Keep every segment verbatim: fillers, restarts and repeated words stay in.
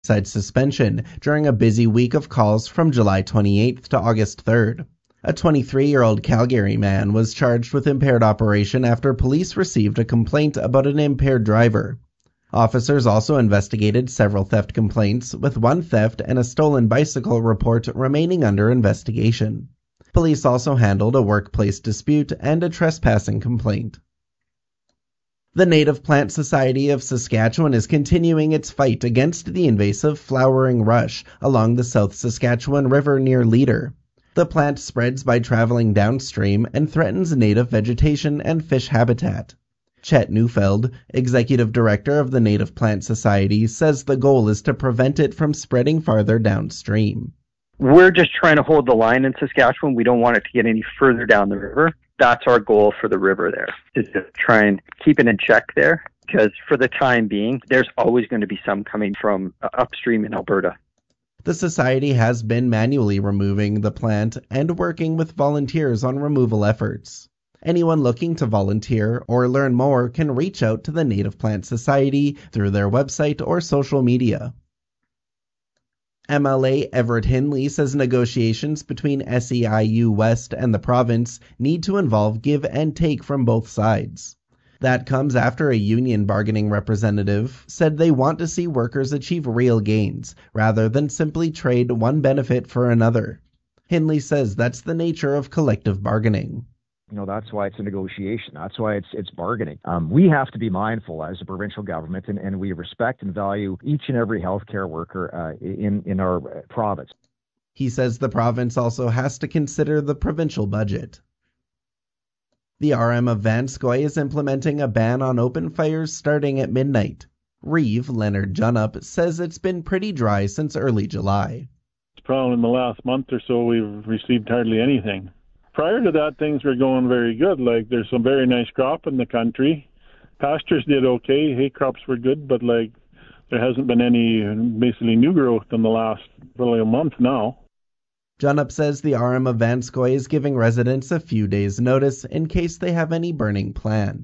Side suspension during a busy week of calls from July twenty-eighth to August third. A twenty-three-year-old Calgary man was charged with impaired operation after police received a complaint about an impaired driver. Officers also investigated several theft complaints, with one theft and a stolen bicycle report remaining under investigation. Police also handled a workplace dispute and a trespassing complaint. The Native Plant Society of Saskatchewan is continuing its fight against the invasive flowering rush along the South Saskatchewan River near Leader. The plant spreads by traveling downstream and threatens native vegetation and fish habitat. Chet Neufeld, executive director of the Native Plant Society, says the goal is to prevent it from spreading farther downstream. We're just trying to hold the line in Saskatchewan. We don't want it to get any further down the river. That's our goal for the river there, is to try and keep it in check there, because for the time being, there's always going to be some coming from upstream in Alberta. The Society has been manually removing the plant and working with volunteers on removal efforts. Anyone looking to volunteer or learn more can reach out to the Native Plant Society through their website or social media. M L A Everett Hindley says negotiations between S E I U West and the province need to involve give and take from both sides. That comes after a union bargaining representative said they want to see workers achieve real gains, rather than simply trade one benefit for another. Hindley says that's the nature of collective bargaining. You know, that's why it's a negotiation. That's why it's it's bargaining. Um, we have to be mindful as a provincial government, and, and we respect and value each and every healthcare worker uh, in, in our province. He says the province also has to consider the provincial budget. The R M of Vanscoy is implementing a ban on open fires starting at midnight. Reeve Leonard Junup says it's been pretty dry since early July. Probably in the last month or so we've received hardly anything. Prior to that, things were going very good. Like, there's some very nice crop in the country. Pastures did okay. Hay crops were good, but, like, there hasn't been any basically new growth in the last probably a month now. Junup says the R M of Vanscoy is giving residents a few days' notice in case they have any burning planned.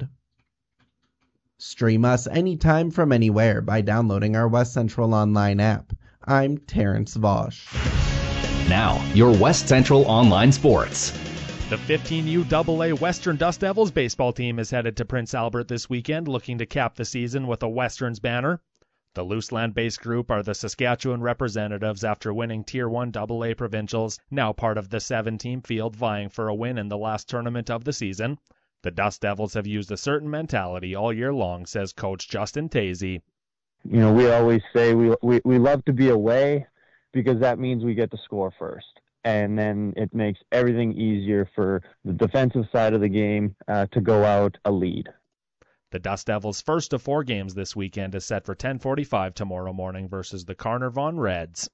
Stream us anytime from anywhere by downloading our West Central Online app. I'm Terrence Vosch. Now, your West Central Online Sports. The fifteen U double A Western Dust Devils baseball team is headed to Prince Albert this weekend, looking to cap the season with a Westerns banner. The Luseland-based group are the Saskatchewan representatives after winning Tier one double A provincials, now part of the seven-team field vying for a win in the last tournament of the season. The Dust Devils have used a certain mentality all year long, says Coach Justin Tazy. You know, we always say we, we, we love to be away because that means we get to score first. And then it makes everything easier for the defensive side of the game uh, to go out a lead. The Dust Devils' first of four games this weekend is set for ten forty-five tomorrow morning versus the Carnarvon Reds.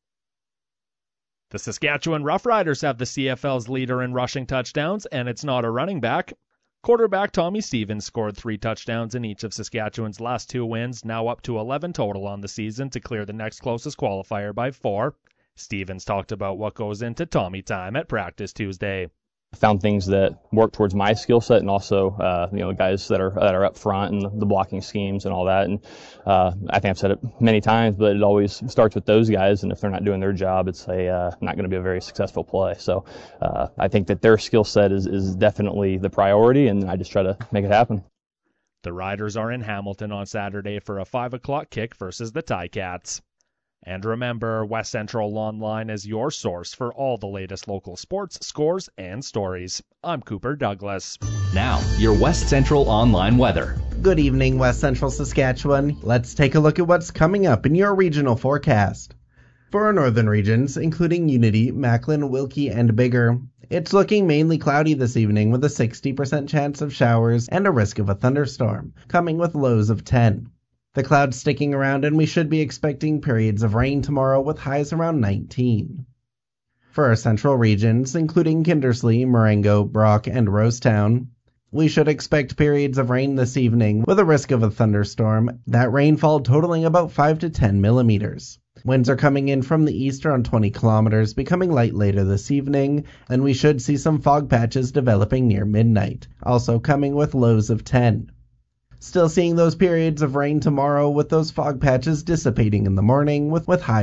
The Saskatchewan Roughriders have the C F L's leader in rushing touchdowns, and it's not a running back. Quarterback Tommy Stevens scored three touchdowns in each of Saskatchewan's last two wins, now up to eleven total on the season to clear the next closest qualifier by four. Stevens talked about what goes into Tommy time at practice Tuesday. I found things that work towards my skill set, and also, uh, you know, guys that are that are up front and the blocking schemes and all that. And uh, I think I've said it many times, but it always starts with those guys. And if they're not doing their job, it's a uh, not going to be a very successful play. So uh, I think that their skill set is is definitely the priority, and I just try to make it happen. The Riders are in Hamilton on Saturday for a five o'clock kick versus the Ticats. And remember, West Central Online is your source for all the latest local sports, scores, and stories. I'm Cooper Douglas. Now, your West Central Online weather. Good evening, West Central Saskatchewan. Let's take a look at what's coming up in your regional forecast. For our northern regions, including Unity, Macklin, Wilkie, and Bigger, it's looking mainly cloudy this evening with a sixty percent chance of showers and a risk of a thunderstorm, coming with lows of ten. The clouds sticking around, and we should be expecting periods of rain tomorrow with highs around nineteen. For our central regions, including Kindersley, Marengo, Brock, and Rosetown, we should expect periods of rain this evening with a risk of a thunderstorm, that rainfall totaling about five to ten millimeters. Winds are coming in from the east around twenty kilometers, becoming light later this evening, and we should see some fog patches developing near midnight, also coming with lows of ten. Still seeing those periods of rain tomorrow with those fog patches dissipating in the morning with, with highs